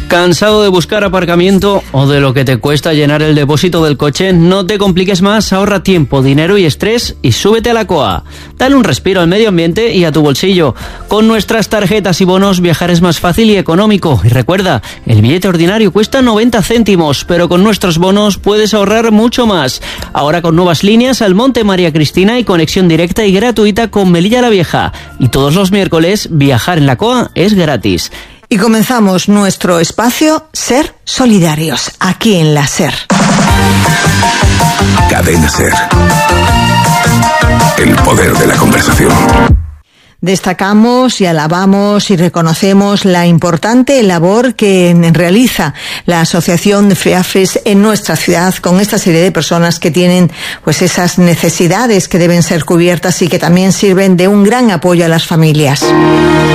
¿Cansado de buscar aparcamiento o de lo que te cuesta llenar el depósito del coche? No te compliques más, ahorra tiempo, dinero y estrés y súbete a la COA. Dale un respiro al medio ambiente y a tu bolsillo. Con nuestras tarjetas y bonos viajar es más fácil y económico. Y recuerda, el billete ordinario cuesta 90 céntimos, pero con nuestros bonos puedes ahorrar mucho más. Ahora con nuevas líneas al Monte María Cristina y conexión directa y gratuita con Melilla la Vieja. Y todos los miércoles, viajar en la COA es gratis. Y comenzamos nuestro espacio Ser Solidarios, aquí en la SER. Cadena SER. El poder de la conversación. Destacamos y alabamos y reconocemos la importante labor que realiza la Asociación de FEAFRES en nuestra ciudad con esta serie de personas que tienen pues esas necesidades que deben ser cubiertas y que también sirven de un gran apoyo a las familias.